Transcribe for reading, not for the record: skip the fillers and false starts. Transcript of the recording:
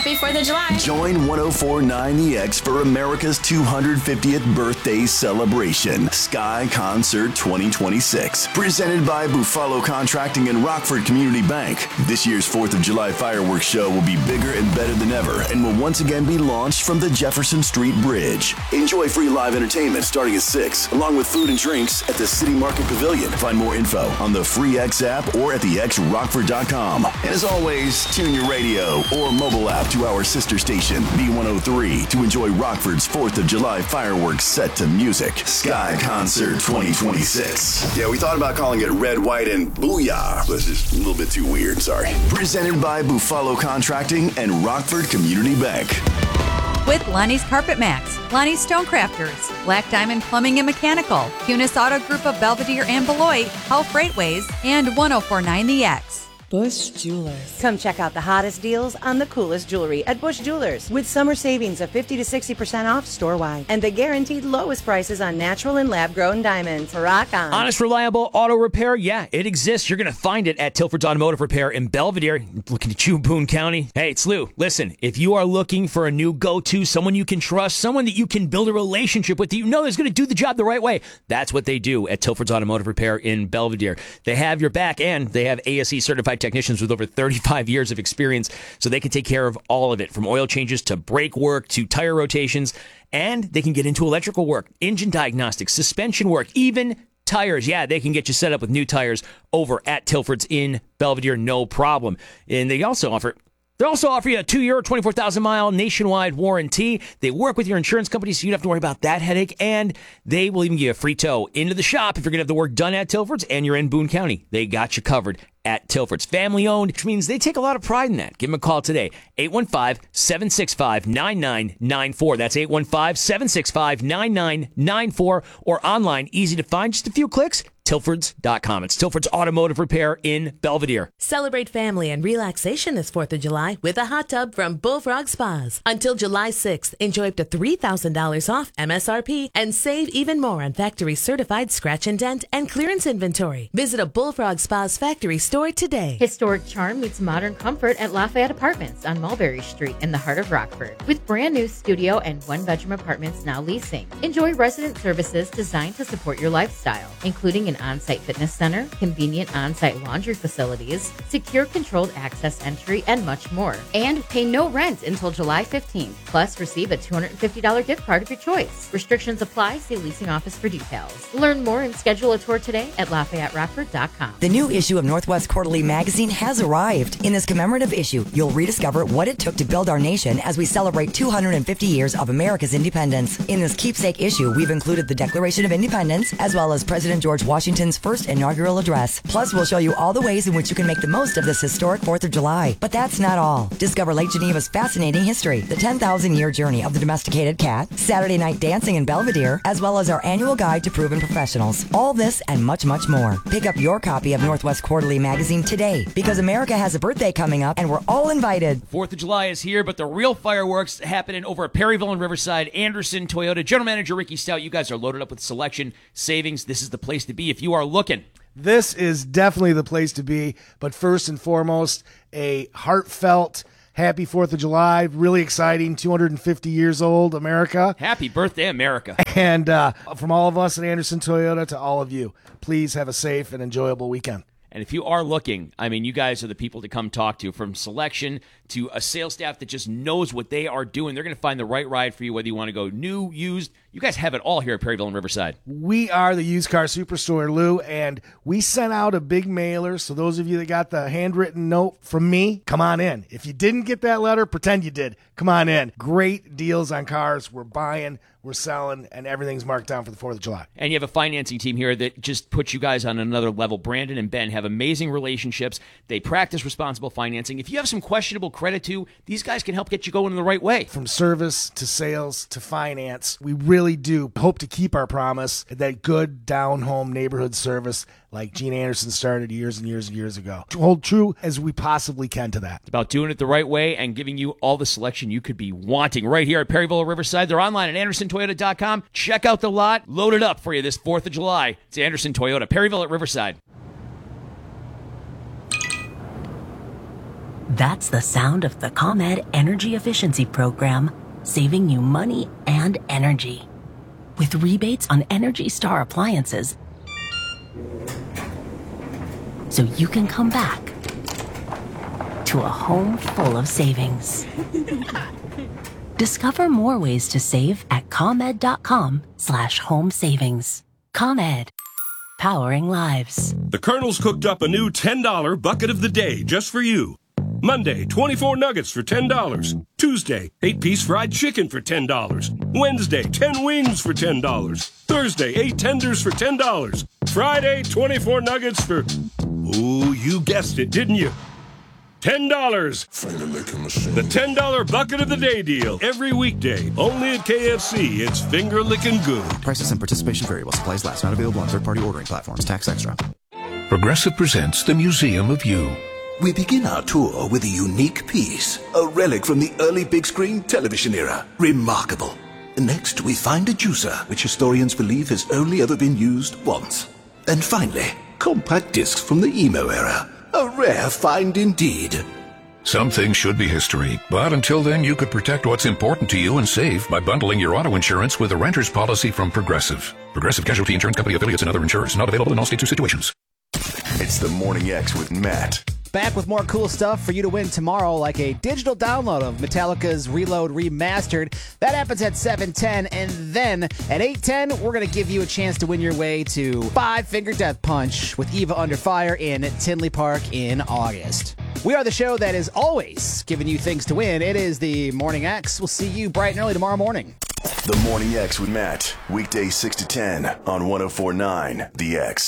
Happy 4th of July. Join 1049 The X for America's 250th birthday celebration, Sky Concert 2026. Presented by Buffalo Contracting and Rockford Community Bank. This year's 4th of July fireworks show will be bigger and better than ever and will once again be launched from the Jefferson Street Bridge. Enjoy free live entertainment starting at 6, along with food and drinks at the City Market Pavilion. Find more info on the free X app or at thexrockford.com. And as always, tune your radio or mobile app to our sister station, B103, to enjoy Rockford's 4th of July fireworks set to music. Sky Concert 2026. Yeah, we thought about calling it Red, White, and Booyah, but it's just a little bit too weird, sorry. Presented by Buffalo Contracting and Rockford Community Bank. With Lonnie's Carpet Max, Lonnie's Stonecrafters, Black Diamond Plumbing and Mechanical, Cunis Auto Group of Belvedere and Beloit, Health Freightways, and 1049 The X. Bush Jewelers. Come check out the hottest deals on the coolest jewelry at Bush Jewelers with summer savings of 50 to 60% off store-wide and the guaranteed lowest prices on natural and lab-grown diamonds. Rock on. Honest, reliable auto repair? Yeah, it exists. You're going to find it at Tilford's Automotive Repair in Belvedere. Looking at you, Boone County. Hey, it's Lou. Listen, if you are looking for a new go-to, someone you can trust, someone that you can build a relationship with, that you know is going to do the job the right way, that's what they do at Tilford's Automotive Repair in Belvedere. They have your back, and they have ASE certified technicians with over 35 years of experience, so they can take care of all of it, from oil changes to brake work to tire rotations, and they can get into electrical work, engine diagnostics, suspension work, even tires. Yeah, they can get you set up with new tires over at Tilford's in Belvedere, no problem. And they also offer you a 2-year, 24,000-mile nationwide warranty. They work with your insurance company, so you don't have to worry about that headache. And they will even give you a free tow into the shop if you're going to have the work done at Tilford's and you're in Boone County. They got you covered at Tilford's. Family owned, which means they take a lot of pride in that. Give them a call today, 815-765-9994. That's 815-765-9994. Or online, easy to find, just a few clicks, Tilfords.com. It's Tilford's Automotive Repair in Belvedere. Celebrate family and relaxation this 4th of July with a hot tub from Bullfrog Spas. Until July 6th, enjoy up to $3,000 off MSRP and save even more on factory certified scratch and dent and clearance inventory. Visit a Bullfrog Spas factory store today. Historic charm meets modern comfort at Lafayette Apartments on Mulberry Street in the heart of Rockford. With brand new studio and one-bedroom apartments now leasing. Enjoy resident services designed to support your lifestyle, including an on-site fitness center, convenient on-site laundry facilities, secure controlled access entry, and much more. And pay no rent until July 15th. Plus, receive a $250 gift card of your choice. Restrictions apply. See leasing office for details. Learn more and schedule a tour today at LafayetteRockford.com. The new issue of Northwest Quarterly magazine has arrived. In this commemorative issue, you'll rediscover what it took to build our nation as we celebrate 250 years of America's independence. In this keepsake issue, we've included the Declaration of Independence, as well as President George Washington's first inaugural address. Plus, we'll show you all the ways in which you can make the most of this historic 4th of July. But that's not all. Discover Lake Geneva's fascinating history, the 10,000-year journey of the domesticated cat, Saturday night dancing in Belvedere, as well as our annual guide to proven professionals. All this and much, much more. Pick up your copy of Northwest Quarterly magazine today, because America has a birthday coming up and we're all invited. 4th of July is here, but the real fireworks happening over at Perryville and Riverside. Anderson Toyota, General Manager Ricky Stout, you guys are loaded up with selection, savings. This is the place to be if you are looking. This is definitely the place to be, but first and foremost, a heartfelt happy 4th of July. Really exciting, 250 years old, America. Happy birthday, America. And from all of us at Anderson Toyota to all of you, please have a safe and enjoyable weekend. And if you are looking, I mean, you guys are the people to come talk to, from selection to a sales staff that just knows what they are doing. They're going to find the right ride for you, whether you want to go new, used. You guys have it all here at Perryville and Riverside. We are the used car superstore, Lou, and we sent out a big mailer. So those of you that got the handwritten note from me, come on in. If you didn't get that letter, pretend you did. Come on in. Great deals on cars. We're buying, we're selling, and everything's marked down for the 4th of July. And you have a financing team here that just puts you guys on another level. Brandon and Ben have amazing relationships. They practice responsible financing. If you have some questionable credit too, these guys can help get you going in the right way. From service to sales to finance, we really do hope to keep our promise, that good down-home neighborhood service like Gene Anderson started years and years and years ago. To hold true as we possibly can to that. It's about doing it the right way and giving you all the selection you could be wanting right here at Perryville or Riverside. They're online at AndersonToyota.com. Check out the lot. Load it up for you this 4th of July. It's Anderson Toyota, Perryville at Riverside. That's the sound of the ComEd Energy Efficiency Program, saving you money and energy. With rebates on Energy Star appliances, so you can come back to a home full of savings. Discover more ways to save at ComEd.com/home savings. ComEd, powering lives. The Colonel's cooked up a new $10 bucket of the day just for you. Monday, 24 nuggets for $10. Tuesday, 8-piece fried chicken for $10. Wednesday, 10 wings for $10. Thursday, 8 tenders for $10. Friday, 24 nuggets for... Ooh, you guessed it, didn't you? $10. The $10 bucket of the day deal. Every weekday. Only at KFC. It's finger licking good. Prices and participation variable. Supplies last. Not available on third-party ordering platforms. Tax extra. Progressive presents the Museum of You. We begin our tour with a unique piece, a relic from the early big screen television era. Remarkable. Next, we find a juicer, which historians believe has only ever been used once. And finally, compact discs from the emo era. A rare find indeed. Some things should be history, but until then you could protect what's important to you and save by bundling your auto insurance with a renter's policy from Progressive. Progressive Casualty Insurance Company affiliates and other insurers. Not available in all states or situations. It's the Morning X with Matt. Back with more cool stuff for you to win tomorrow, like a digital download of Metallica's Reload Remastered. That happens at 7:10, and then at 8:10, we're going to give you a chance to win your way to Five Finger Death Punch with Eva Under Fire in Tinley Park in August. We are the show that is always giving you things to win. It is the Morning X. We'll see you bright and early tomorrow morning. The Morning X with Matt, weekdays 6 to 10 on 104.9 The X.